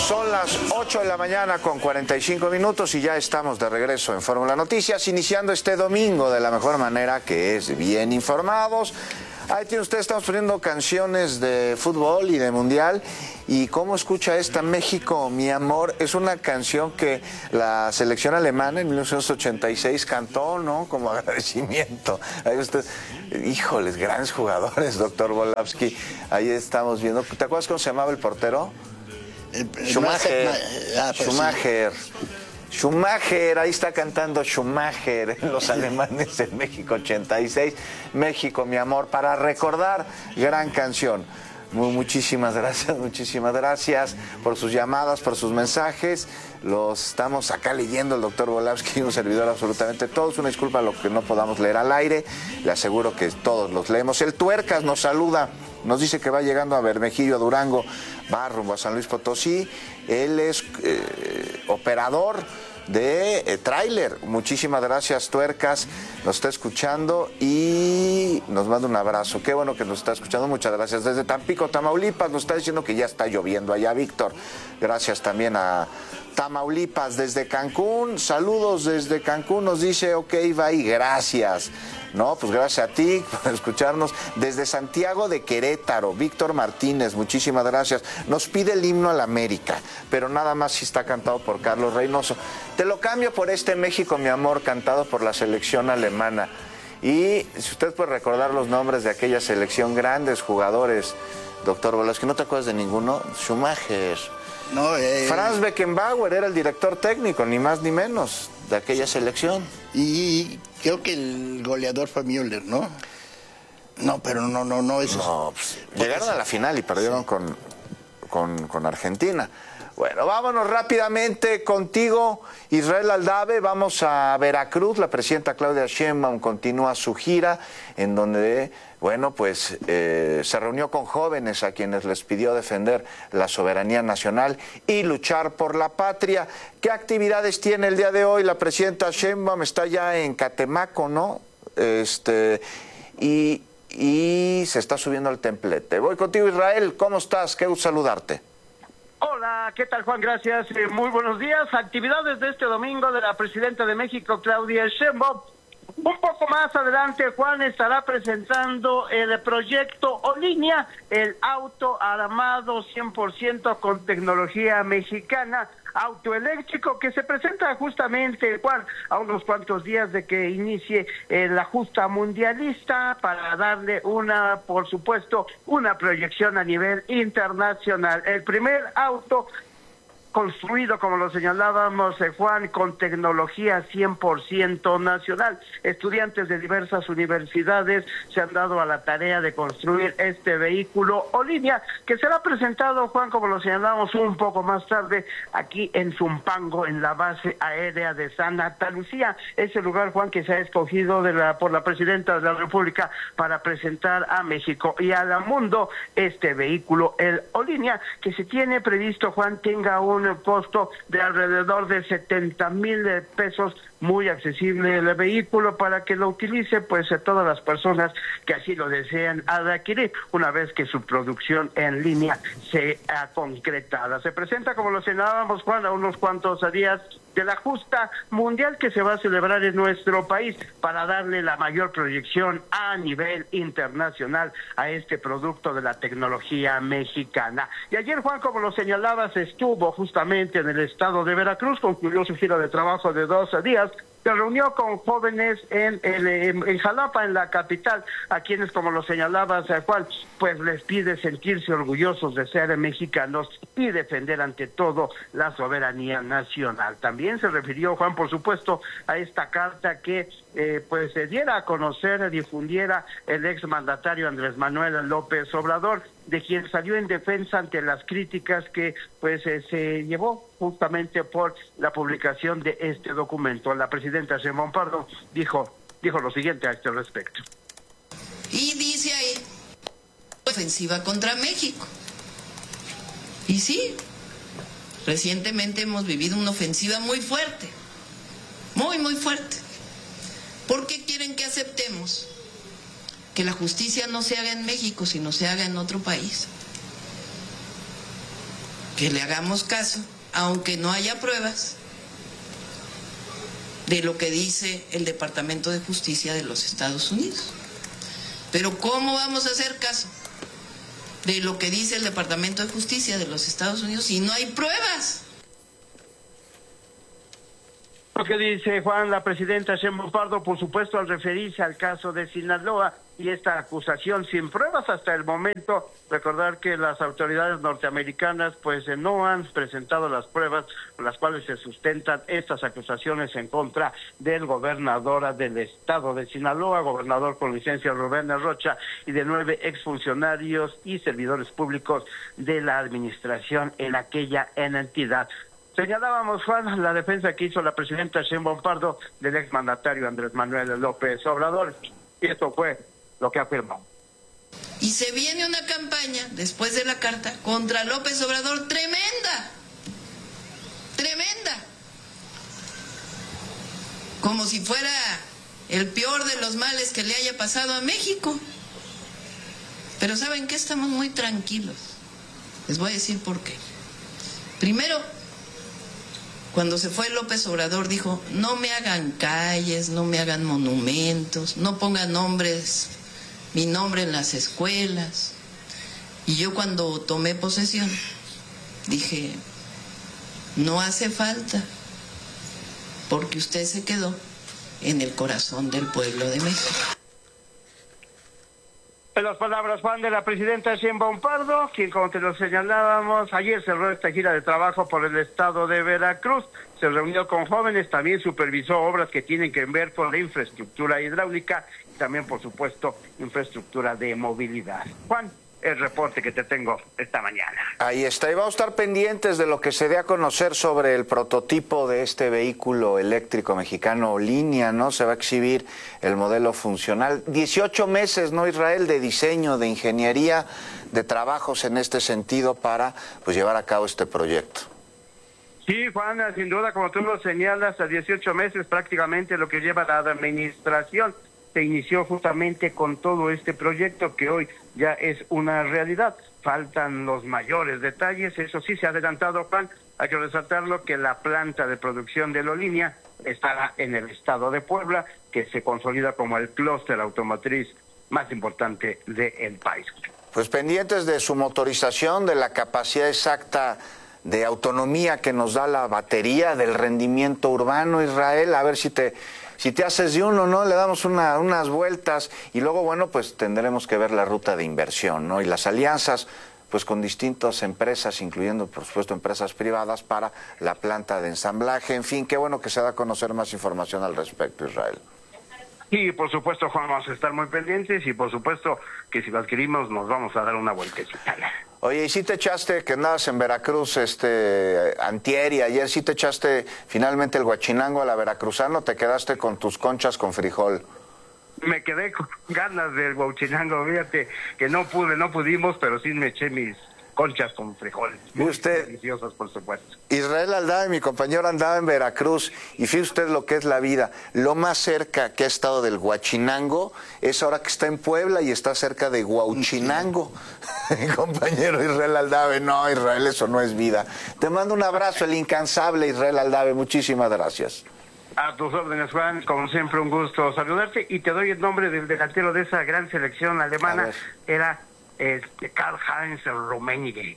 Son las 8 de la mañana con 45 minutos y ya estamos de regreso en Fórmula Noticias, iniciando este domingo de la mejor manera, que es bien informados. Ahí tiene usted, estamos poniendo canciones de fútbol y de mundial. ¿Y cómo escucha esta? México, mi amor, es una canción que la selección alemana en 1986 cantó, ¿no? Como agradecimiento. Ahí usted, híjoles, grandes jugadores, doctor Volavsky. Ahí estamos viendo. ¿Te acuerdas cómo se llamaba el portero? Schumacher. Schumacher, ahí está cantando Schumacher en los alemanes en México 86. México, mi amor, para recordar, gran canción. Muchísimas gracias por sus llamadas, por sus mensajes. Los estamos acá leyendo el doctor Volavsky y un servidor absolutamente todos. Una disculpa a lo que no podamos leer al aire. Le aseguro que todos los leemos. El Tuercas nos saluda, nos dice que va llegando a Bermejillo, a Durango, va rumbo a San Luis Potosí. Él es operador de tráiler. Muchísimas gracias, Tuercas, nos está escuchando y nos manda un abrazo. Qué bueno que nos está escuchando, muchas gracias. Desde Tampico, Tamaulipas, nos está diciendo que ya está lloviendo allá, Víctor. Gracias también a Tamaulipas. Desde Cancún, saludos desde Cancún, nos dice ok, bye, gracias. No, pues gracias a ti por escucharnos. Desde Santiago de Querétaro, Víctor Martínez, muchísimas gracias. Nos pide el himno a la América, pero nada más si está cantado por Carlos Reynoso. Te lo cambio por este México, mi amor, cantado por la selección alemana. Y si usted puede recordar los nombres de aquella selección, grandes jugadores, doctor Volavsky, ¿no te acuerdas de ninguno? Schumacher. No, Franz Beckenbauer era el director técnico, ni más ni menos, de aquella selección. Y creo que el goleador fue Müller, ¿no? No, pero no eso. No, pues, llegaron a la final y perdieron con Argentina. Bueno, vámonos rápidamente contigo, Israel Aldave. Vamos a Veracruz. La presidenta Claudia Sheinbaum continúa su gira en donde, bueno, pues se reunió con jóvenes a quienes les pidió defender la soberanía nacional y luchar por la patria. ¿Qué actividades tiene el día de hoy? La presidenta Sheinbaum está ya en Catemaco, ¿no? Y se está subiendo al templete. Voy contigo, Israel. ¿Cómo estás? Qué gusto saludarte. Hola, ¿qué tal, Juan? Gracias. Muy buenos días. Actividades de este domingo de la presidenta de México, Claudia Sheinbaum. Un poco más adelante, Juan estará presentando el proyecto Olinia, el auto armado 100% con tecnología mexicana, auto eléctrico, que se presenta justamente, Juan, a unos cuantos días de que inicie la justa mundialista, para darle por supuesto, una proyección a nivel internacional. El primer auto construido, como lo señalábamos, Juan, con tecnología 100% nacional. Estudiantes de diversas universidades se han dado a la tarea de construir este vehículo Olinia, que será presentado, Juan, como lo señalamos un poco más tarde, aquí en Zumpango, en la base aérea de Santa Lucía. Ese lugar, Juan, que se ha escogido por la presidenta de la República para presentar a México y al mundo este vehículo, el Olinia, que se tiene previsto, Juan, tenga un costo de alrededor de 70,000 pesos, muy accesible el vehículo para que lo utilice pues todas las personas que así lo desean adquirir una vez que su producción en línea sea concretada. Se presenta, como lo señalábamos, Juan, a unos cuantos días de la justa mundial que se va a celebrar en nuestro país, para darle la mayor proyección a nivel internacional a este producto de la tecnología mexicana. Y ayer, Juan, como lo señalabas, estuvo justamente en el estado de Veracruz, concluyó su gira de trabajo de 2 días, se reunió con jóvenes en Jalapa, en la capital, a quienes, como lo señalabas, Juan, pues les pide sentirse orgullosos de ser mexicanos y defender ante todo la soberanía nacional. También se refirió, Juan, por supuesto, a esta carta que pues se diera a conocer, difundiera el exmandatario Andrés Manuel López Obrador, de quien salió en defensa ante las críticas que pues se llevó justamente por la publicación de este documento. La presidenta Sheinbaum Pardo dijo lo siguiente a este respecto. Y dice ahí, ofensiva contra México. Y sí, recientemente hemos vivido una ofensiva muy fuerte, muy fuerte. ¿Por qué quieren que aceptemos que la justicia no se haga en México, sino se haga en otro país? que le hagamos caso, aunque no haya pruebas, de lo que dice el Departamento de Justicia de los Estados Unidos. Pero ¿cómo vamos a hacer caso de lo que dice el Departamento de Justicia de los Estados Unidos si no hay pruebas? Lo que dice Juan, la presidenta Sheinbaum Pardo, por supuesto, al referirse al caso de Sinaloa y esta acusación sin pruebas hasta el momento, recordar que las autoridades norteamericanas pues no han presentado las pruebas con las cuales se sustentan estas acusaciones en contra del gobernador del estado de Sinaloa, gobernador con licencia Rubén Rocha, y de 9 exfuncionarios y servidores públicos de la administración en aquella entidad. Señalábamos, Juan, la defensa que hizo la presidenta Sheinbaum Pardo del exmandatario Andrés Manuel López Obrador, y esto fue lo que afirmó. Y se viene una campaña, después de la carta, contra López Obrador tremenda, tremenda, como si fuera el peor de los males que le haya pasado a México. Pero ¿saben qué? Estamos muy tranquilos. Les voy a decir por qué. Primero, cuando se fue López Obrador dijo, no me hagan calles, no me hagan monumentos, no pongan mi nombre en las escuelas. Y yo cuando tomé posesión dije, no hace falta, porque usted se quedó en el corazón del pueblo de México. En las palabras, Juan, de la presidenta Sheinbaum Pardo, quien, como te lo señalábamos, ayer cerró esta gira de trabajo por el estado de Veracruz, se reunió con jóvenes, también supervisó obras que tienen que ver con la infraestructura hidráulica y también, por supuesto, infraestructura de movilidad. Juan, el reporte que te tengo esta mañana. Ahí está, y vamos a estar pendientes de lo que se dé a conocer sobre el prototipo de este vehículo eléctrico mexicano Línea, ¿no? Se va a exhibir el modelo funcional. 18 meses, ¿no, Israel?, de diseño, de ingeniería, de trabajos en este sentido para pues llevar a cabo este proyecto. Sí, Juana, sin duda, como tú lo señalas, a 18 meses prácticamente lo que lleva la administración. Se inició justamente con todo este proyecto que hoy ya es una realidad. Faltan los mayores detalles, eso sí se ha adelantado, Juan. Hay que resaltarlo que la planta de producción de Lolínea estará en el estado de Puebla, que se consolida como el clúster automotriz más importante del país. Pues pendientes de su motorización, de la capacidad exacta de autonomía que nos da la batería, del rendimiento urbano, Israel, a ver si te haces de uno, ¿no? Le damos unas vueltas y luego, bueno, pues tendremos que ver la ruta de inversión, ¿no? Y las alianzas, pues con distintas empresas, incluyendo, por supuesto, empresas privadas para la planta de ensamblaje. En fin, qué bueno que se da a conocer más información al respecto, Israel. Sí, por supuesto, Juan, vamos a estar muy pendientes y por supuesto que si lo adquirimos nos vamos a dar una vueltecita. Oye, ¿y si te echaste, que andabas en Veracruz antier y ayer, si te echaste finalmente el guachinango a la veracruzana o te quedaste con tus conchas con frijol? Me quedé con ganas del guachinango, fíjate que no pudimos, pero sí me eché mis conchas con frijoles. Muy usted, deliciosas, por supuesto. Israel Aldave, mi compañero, andaba en Veracruz y fíjese usted lo que es la vida. Lo más cerca que ha estado del Huachinango es ahora que está en Puebla y está cerca de Huauchinango. Mi compañero Israel Aldave, no, Israel, eso no es vida. Te mando un abrazo, el incansable Israel Aldave, muchísimas gracias. A tus órdenes, Juan, como siempre un gusto saludarte y te doy el nombre del delantero de esa gran selección alemana, era Karl-Heinz Rummenigge.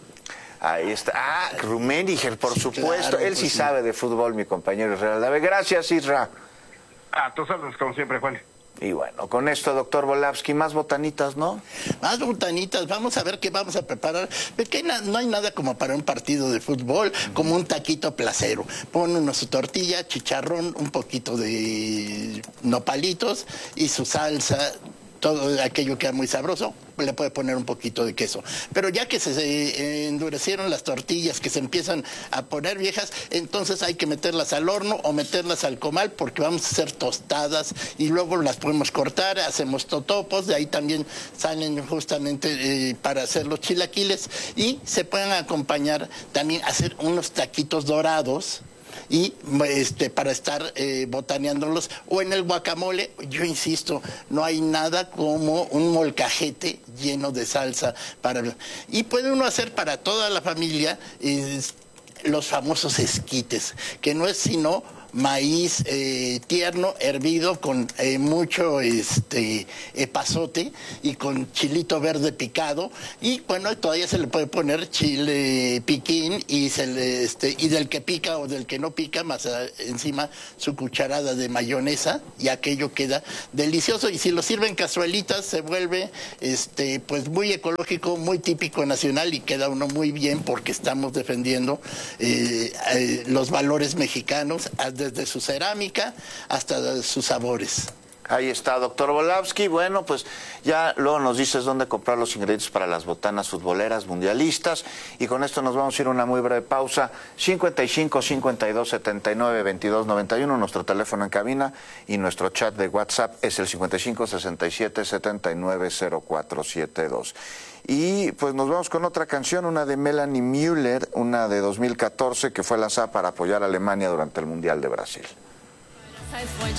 Ahí está. Ah, Rummenigge, por supuesto. Claro, él sí sabe de fútbol, mi compañero Israel Aldave. Gracias, Isra. A tus órdenes, como siempre, Juan. Y bueno, con esto, doctor Volavsky, más botanitas, ¿no? Más botanitas, vamos a ver qué vamos a preparar. Porque no hay nada como para un partido de fútbol, como un taquito placero. Pon su tortilla, chicharrón, un poquito de nopalitos y su salsa. Todo aquello queda muy sabroso, le puede poner un poquito de queso. Pero ya que se endurecieron las tortillas, que se empiezan a poner viejas, entonces hay que meterlas al horno o meterlas al comal porque vamos a hacer tostadas y luego las podemos cortar, hacemos totopos, de ahí también salen justamente para hacer los chilaquiles y se pueden acompañar también hacer unos taquitos dorados y para estar botaneándolos, o en el guacamole. Yo insisto, no hay nada como un molcajete lleno de salsa y puede uno hacer para toda la familia los famosos esquites, que no es sino maíz tierno, hervido con mucho epazote y con chilito verde picado, y bueno, todavía se le puede poner chile piquín y del que pica o del que no pica, más encima su cucharada de mayonesa, y aquello queda delicioso. Y si lo sirven en cazuelitas se vuelve pues muy ecológico, muy típico nacional, y queda uno muy bien porque estamos defendiendo los valores mexicanos desde su cerámica hasta sus sabores. Ahí está, doctor Volavsky. Bueno, pues ya luego nos dices dónde comprar los ingredientes para las botanas futboleras mundialistas. Y con esto nos vamos a ir a una muy breve pausa. 55 52 79 22 91, nuestro teléfono en cabina, y nuestro chat de WhatsApp es el 55 67 79 0472. Y pues nos vamos con otra canción, una de Melanie Müller, una de 2014, que fue lanzada para apoyar a Alemania durante el Mundial de Brasil.